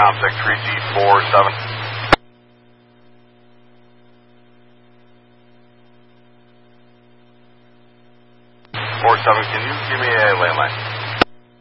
ComSec 3G47. 47, can you give me a landline?